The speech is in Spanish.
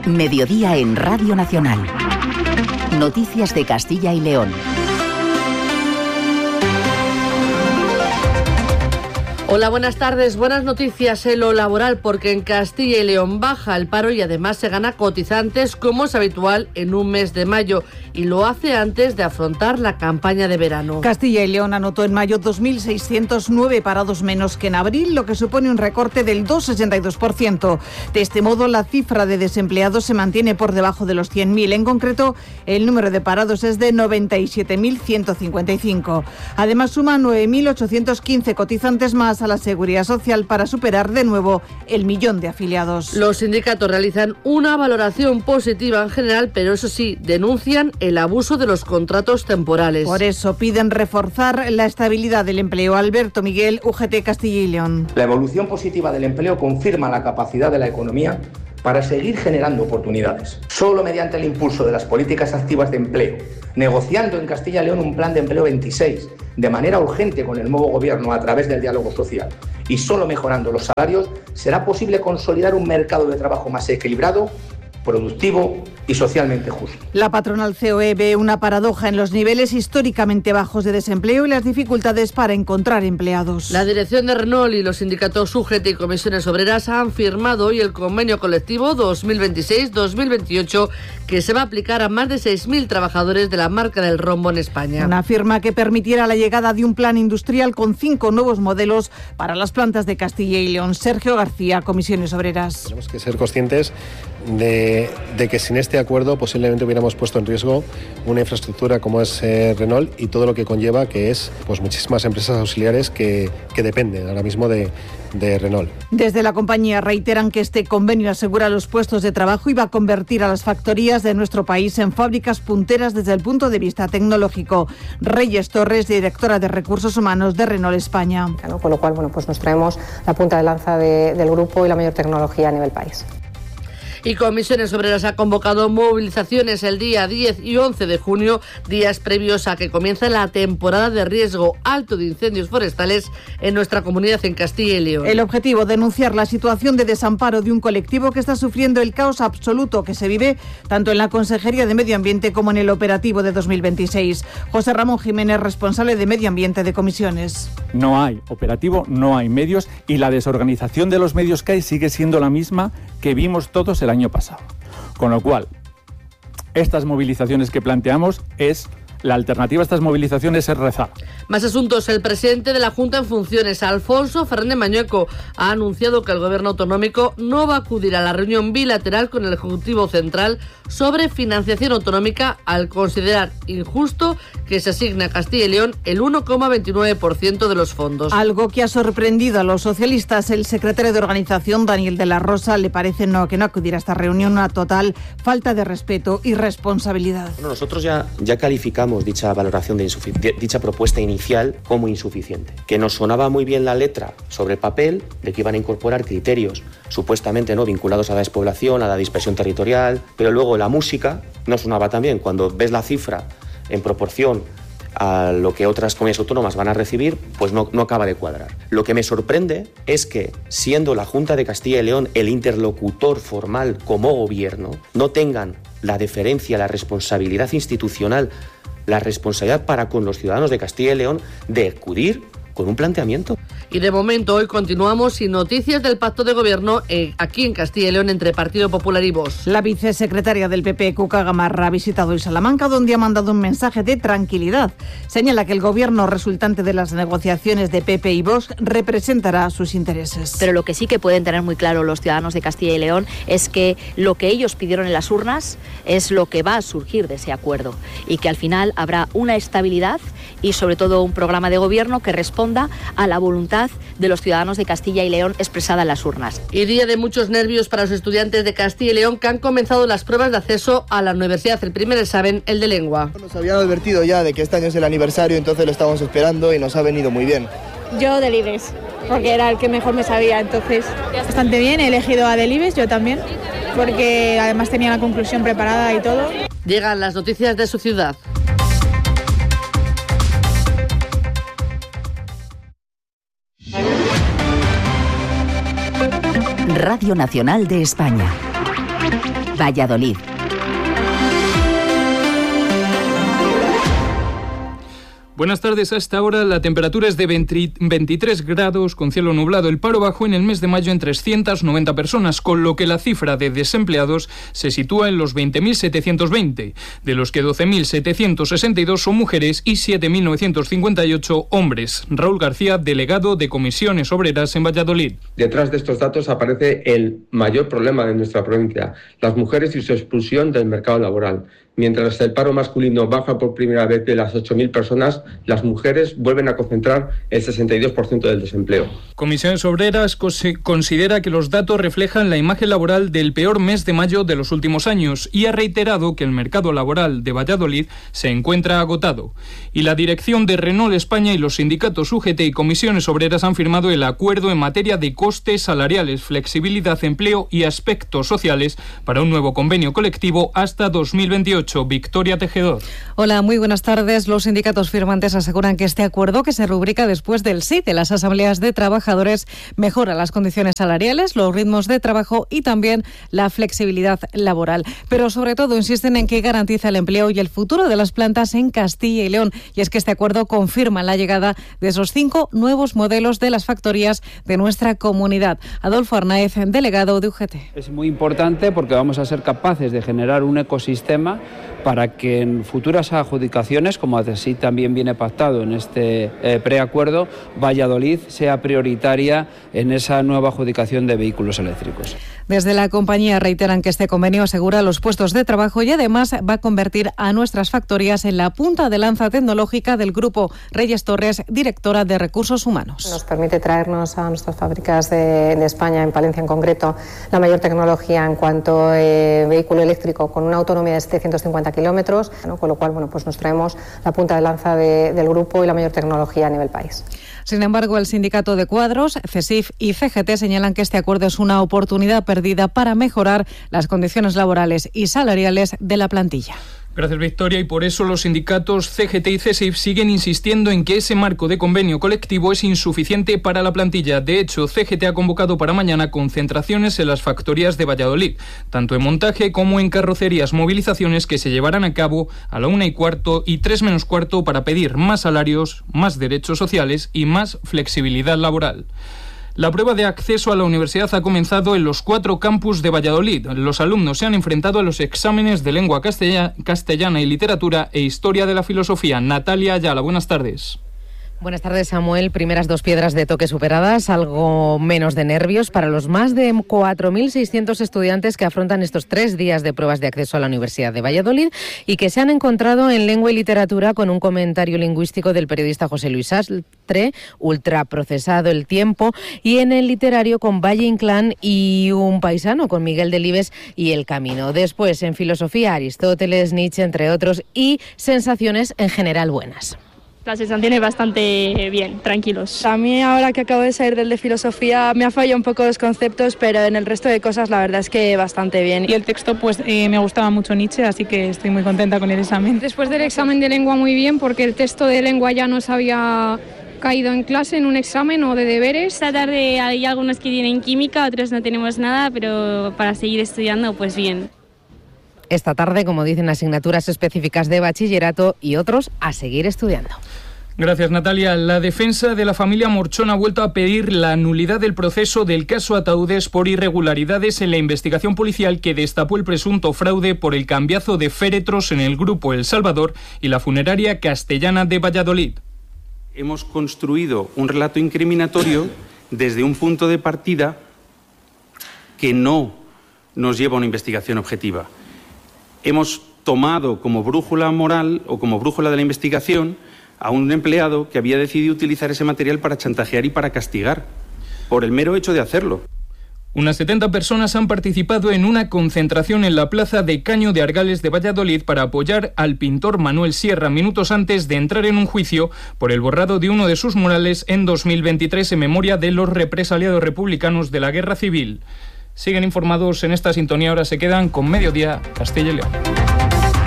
Mediodía en Radio Nacional. Noticias de Castilla y León. Hola, buenas tardes. Buenas noticias en lo laboral, porque en Castilla y León baja el paro y además se gana cotizantes, como es habitual en un mes de mayo, y lo hace antes de afrontar la campaña de verano. Castilla y León anotó en mayo 2.609 parados menos que en abril, lo que supone un recorte del 2,62%. De este modo, la cifra de desempleados se mantiene por debajo de los 100.000. En concreto, el número de parados es de 97.155. Además, suman 9.815 cotizantes más a la Seguridad Social para superar de nuevo el 1.000.000 de afiliados. Los sindicatos realizan una valoración positiva en general, pero eso sí, denuncian el abuso de los contratos temporales. Por eso piden reforzar la estabilidad del empleo. Alberto Miguel, UGT Castilla y León. La evolución positiva del empleo confirma la capacidad de la economía para seguir generando oportunidades. Solo mediante el impulso de las políticas activas de empleo, negociando en Castilla y León un plan de empleo 26, de manera urgente con el nuevo gobierno a través del diálogo social, y solo mejorando los salarios, será posible consolidar un mercado de trabajo más equilibrado, productivo y socialmente justo. La patronal COE ve una paradoja en los niveles históricamente bajos de desempleo y las dificultades para encontrar empleados. La dirección de Renault y los sindicatos UGT y comisiones obreras han firmado hoy el convenio colectivo 2026-2028 que se va a aplicar a más de 6.000 trabajadores de la marca del rombo en España. Una firma que permitirá la llegada de un plan industrial con 5 nuevos modelos para las plantas de Castilla y León. Sergio García, comisiones obreras. Tenemos que ser conscientes de que sin este acuerdo posiblemente hubiéramos puesto en riesgo una infraestructura como es Renault y todo lo que conlleva, que es pues muchísimas empresas auxiliares que dependen ahora mismo de Renault. Desde la compañía reiteran que este convenio asegura los puestos de trabajo y va a convertir a las factorías de nuestro país en fábricas punteras desde el punto de vista tecnológico. Reyes Torres, directora de Recursos Humanos de Renault España. Con lo cual, pues nos traemos la punta de lanza del grupo y la mayor tecnología a nivel país. Y Comisiones Obreras ha convocado movilizaciones el día 10 y 11 de junio, días previos a que comience la temporada de riesgo alto de incendios forestales en nuestra comunidad en Castilla y León. El objetivo, denunciar la situación de desamparo de un colectivo que está sufriendo el caos absoluto que se vive tanto en la Consejería de Medio Ambiente como en el operativo de 2026. José Ramón Jiménez, responsable de Medio Ambiente de Comisiones. No hay operativo, no hay medios y la desorganización de los medios que hay sigue siendo la misma que vimos todos el año pasado. Con lo cual, estas movilizaciones que planteamos la alternativa a estas movilizaciones es rezar. Más asuntos. El presidente de la Junta en funciones, Alfonso Fernández Mañueco, ha anunciado que el Gobierno autonómico no va a acudir a la reunión bilateral con el Ejecutivo Central sobre financiación autonómica al considerar injusto que se asigne a Castilla y León el 1,29% de los fondos. Algo que ha sorprendido a los socialistas. El secretario de Organización, Daniel de la Rosa, le parece que no acudir a esta reunión una total falta de respeto y responsabilidad. Bueno, nosotros ya calificamos dicha valoración dicha propuesta inicial como insuficiente, que nos sonaba muy bien la letra sobre el papel de que iban a incorporar criterios supuestamente no vinculados a la despoblación, a la dispersión territorial, pero luego la música no sonaba tan bien. Cuando ves la cifra en proporción a lo que otras comunidades autónomas van a recibir, pues no acaba de cuadrar. Lo que me sorprende es que, siendo la Junta de Castilla y León el interlocutor formal como gobierno, no tengan la deferencia, la responsabilidad institucional, la responsabilidad para con los ciudadanos de Castilla y León de acudir con un planteamiento. Y de momento hoy continuamos sin noticias del pacto de gobierno aquí en Castilla y León entre Partido Popular y Vox. La vicesecretaria del PP, Cuca Gamarra, ha visitado hoy Salamanca, donde ha mandado un mensaje de tranquilidad. Señala que el gobierno resultante de las negociaciones de PP y Vox representará sus intereses. Pero lo que sí que pueden tener muy claro los ciudadanos de Castilla y León es que lo que ellos pidieron en las urnas es lo que va a surgir de ese acuerdo y que al final habrá una estabilidad y sobre todo un programa de gobierno que responda a la voluntad de los ciudadanos de Castilla y León expresada en las urnas. Y día de muchos nervios para los estudiantes de Castilla y León que han comenzado las pruebas de acceso a la universidad. El primer examen, el de lengua. Nos habían advertido ya de que este año es el aniversario, entonces lo estábamos esperando y nos ha venido muy bien. Yo Delibes, porque era el que mejor me sabía, entonces bastante bien. He elegido a Delibes, yo también, porque además tenía la conclusión preparada y todo. Llegan las noticias de su ciudad. Radio Nacional de España. Valladolid. Buenas tardes. A esta hora la temperatura es de 23 grados con cielo nublado. El paro bajó en el mes de mayo en 390 personas, con lo que la cifra de desempleados se sitúa en los 20.720, de los que 12.762 son mujeres y 7.958 hombres. Raúl García, delegado de Comisiones Obreras en Valladolid. Detrás de estos datos aparece el mayor problema de nuestra provincia, las mujeres y su expulsión del mercado laboral. Mientras el paro masculino baja por primera vez de las 8.000 personas, las mujeres vuelven a concentrar el 62% del desempleo. Comisiones Obreras considera que los datos reflejan la imagen laboral del peor mes de mayo de los últimos años y ha reiterado que el mercado laboral de Valladolid se encuentra agotado. Y la dirección de Renault España y los sindicatos UGT y Comisiones Obreras han firmado el acuerdo en materia de costes salariales, flexibilidad, empleo y aspectos sociales para un nuevo convenio colectivo hasta 2028. Victoria Tejedor. Hola, muy buenas tardes. Los sindicatos firmantes aseguran que este acuerdo, que se rubrica después del sí de las asambleas de trabajadores, mejora las condiciones salariales, los ritmos de trabajo y también la flexibilidad laboral. Pero sobre todo insisten en que garantiza el empleo y el futuro de las plantas en Castilla y León. Y es que este acuerdo confirma la llegada de esos 5 nuevos modelos de las factorías de nuestra comunidad. Adolfo Arnaez, delegado de UGT. Es muy importante porque vamos a ser capaces de generar un ecosistema para que en futuras adjudicaciones, como así también viene pactado en este preacuerdo, Valladolid sea prioritaria en esa nueva adjudicación de vehículos eléctricos. Desde la compañía reiteran que este convenio asegura los puestos de trabajo y además va a convertir a nuestras factorías en la punta de lanza tecnológica del grupo. Reyes Torres, directora de Recursos Humanos. Nos permite traernos a nuestras fábricas de España, en Palencia en concreto, la mayor tecnología en cuanto a vehículo eléctrico con una autonomía de 750 kilómetros, ¿no? Con lo cual pues nos traemos la punta de lanza del grupo y la mayor tecnología a nivel país. Sin embargo, el sindicato de cuadros, CESIF y CGT señalan que este acuerdo es una oportunidad perdida para mejorar las condiciones laborales y salariales de la plantilla. Gracias, Victoria, y por eso los sindicatos CGT y CESIF siguen insistiendo en que ese marco de convenio colectivo es insuficiente para la plantilla. De hecho, CGT ha convocado para mañana concentraciones en las factorías de Valladolid, tanto en montaje como en carrocerías, movilizaciones que se llevarán a cabo a la 1:15 y 3:15 para pedir más salarios, más derechos sociales y más flexibilidad laboral. La prueba de acceso a la universidad ha comenzado en los 4 campus de Valladolid. Los alumnos se han enfrentado a los exámenes de lengua castellana y literatura e historia de la filosofía. Natalia Ayala, buenas tardes. Buenas tardes, Samuel. Primeras 2 piedras de toque superadas, algo menos de nervios para los más de 4.600 estudiantes que afrontan estos 3 días de pruebas de acceso a la Universidad de Valladolid y que se han encontrado en lengua y literatura con un comentario lingüístico del periodista José Luis Astre, ultraprocesado el tiempo, y en el literario con Valle Inclán y un paisano con Miguel Delibes y El Camino. Después, en filosofía, Aristóteles, Nietzsche, entre otros, y sensaciones en general buenas. La sensación es bastante bien, tranquilos. A mí, ahora que acabo de salir del de filosofía, me ha fallado un poco los conceptos, pero en el resto de cosas la verdad es que bastante bien. Y el texto, pues me gustaba mucho Nietzsche, así que estoy muy contenta con el examen. Después del examen de lengua muy bien, porque el texto de lengua ya nos había caído en clase en un examen o de deberes. Esta tarde hay algunos que tienen química, otros no tenemos nada, pero para seguir estudiando, pues bien. Esta tarde, como dicen, asignaturas específicas de bachillerato y otros a seguir estudiando. Gracias, Natalia. La defensa de la familia Morchón ha vuelto a pedir la nulidad del proceso del caso Ataúdes por irregularidades en la investigación policial que destapó el presunto fraude por el cambiazo de féretros en el grupo El Salvador y la funeraria castellana de Valladolid. Hemos construido un relato incriminatorio desde un punto de partida que no nos lleva a una investigación objetiva. Hemos tomado como brújula moral o como brújula de la investigación a un empleado que había decidido utilizar ese material para chantajear y para castigar, por el mero hecho de hacerlo. Unas 70 personas han participado en una concentración en la plaza de Caño de Argales de Valladolid para apoyar al pintor Manuel Sierra minutos antes de entrar en un juicio por el borrado de uno de sus murales en 2023 en memoria de los represaliados republicanos de la Guerra Civil. Siguen informados en esta sintonía, ahora se quedan con Mediodía Castilla y León.